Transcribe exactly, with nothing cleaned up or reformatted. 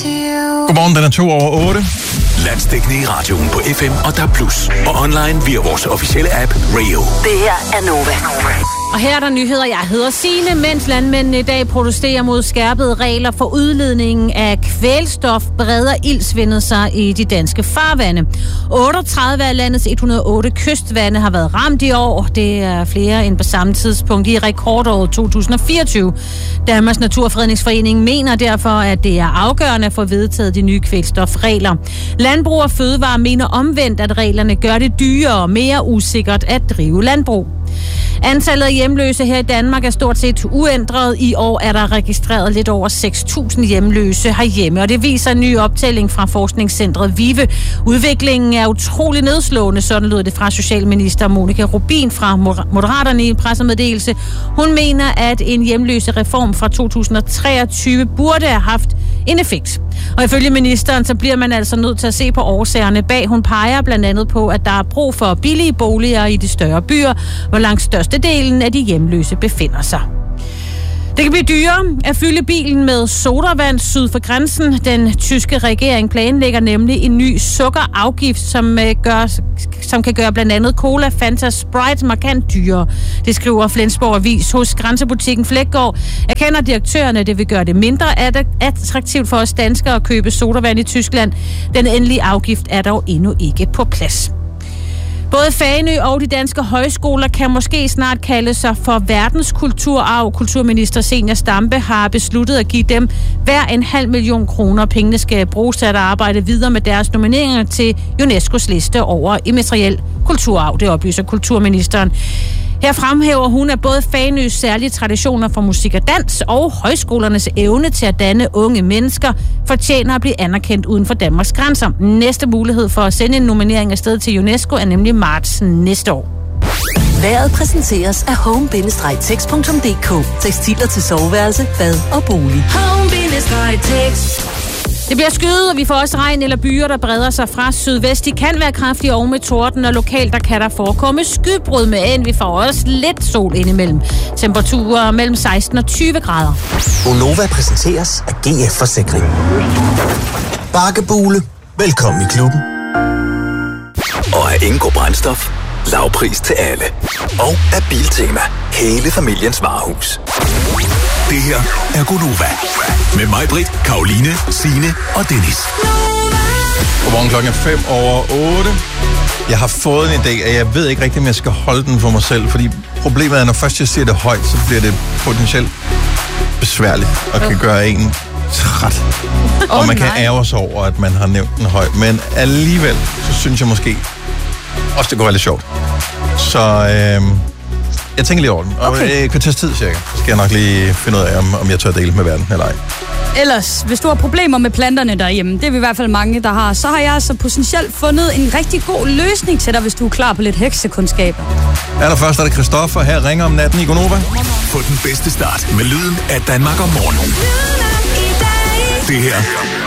Godmorgen, den er to over otte. Landsdækkende i radioen på F M og D A B plus, og online via vores officielle app Rio. Det her er Nova. Og her er der nyheder. Jeg hedder Signe, mens landmændene i dag protesterer mod skærpede regler for udledningen af kvælstof, breder ildsvindet sig i de danske farvande. otteogtredive af landets et hundrede og otte kystvande har været ramt i år. Det er flere end på samme tidspunkt i rekordåret to tusind og fireogtyve. Danmarks Naturfredningsforening mener derfor, at det er afgørende at få vedtaget de nye kvælstofregler. Landbrug og Fødevare mener omvendt, at reglerne gør det dyrere og mere usikkert at drive landbrug. Antallet af hjemløse her i Danmark er stort set uændret. I år er der registreret lidt over seks tusind hjemløse herhjemme, og det viser en ny optælling fra forskningscentret VIVE. Udviklingen er utrolig nedslående, sådan lød det fra socialminister Monika Rubin fra Moderaterne i en pressemeddelelse. Hun mener, at en hjemløsereform fra to tusind og treogtyve burde have haft en effekt. Og ifølge ministeren, så bliver man altså nødt til at se på årsagerne bag. Hun peger blandt andet på, at der er brug for billige boliger i de større byer, hvor langt størstedelen af de hjemløse befinder sig. Det kan blive dyrere at fylde bilen med sodavand syd for grænsen. Den tyske regering planlægger nemlig en ny sukkerafgift, som, gør, som kan gøre blandt andet Cola, Fanta, Sprite markant dyrere. Det skriver Flensborg Avis. Hos grænsebutikken Flækgaard erkender direktørerne, at det vil gøre det mindre attraktivt for os danskere at købe sodavand i Tyskland. Den endelige afgift er dog endnu ikke på plads. Både Fanø og de danske højskoler kan måske snart kalde sig for verdenskulturarv. Kulturminister Zenia Stampe har besluttet at give dem hver en halv million kroner. Pengene skal bruges til at arbejde videre med deres nomineringer til UNESCO's liste over immateriel kulturarv, det oplyser kulturministeren. Her fremhæver hun, at både Fanøs særlige traditioner for musik og dans og højskolernes evne til at danne unge mennesker fortjener at blive anerkendt uden for Danmarks grænser. Næste mulighed for at sende en nominering afsted til UNESCO er nemlig marts næste år. Vejret præsenteres af home bindestreg text punktum d k. Tekstiler til soveværelse, bad og bolig. home bindestreg text. Det bliver skyet, og vi får også regn eller byer, der breder sig fra sydvest. De kan være kraftige og med torden, og lokalt der kan der forekomme skybrud med en. Vi får også lidt sol indimellem. Temperaturer mellem seksten og tyve grader. Gonova præsenteres af G F Forsikring. Bakkebule. Velkommen i klubben. Og af Ingo Brændstof. Lavpris til alle. Og af Biltema. Hele familiens varehus. Det her er Gonova. Med mig, Britt, Karoline, Signe og Dennis. Godmorgen, klokken er fem over otte. Jeg har fået en idé, og jeg ved ikke rigtig, om jeg skal holde den for mig selv, fordi problemet er, når først jeg siger det højt, så bliver det potentielt besværligt og kan gøre en træt. Oh, og man kan ærge sig over, at man har nævnt den højt. Men alligevel, så synes jeg måske også, det går være lidt sjovt. Så øh, jeg tænker lige over den. Og okay. Et kvarters tid cirka, så skal jeg nok lige finde ud af, om, om jeg tør dele med verden eller ej. Ellers, hvis du har problemer med planterne derhjemme, det er vi i hvert fald mange, der har, så har jeg altså potentielt fundet en rigtig god løsning til dig, hvis du er klar på lidt heksekundskaber. Allerførst er det Christoffer her, ringer om natten i Gonova. Få den bedste start med lyden af Danmark om morgenen. Det her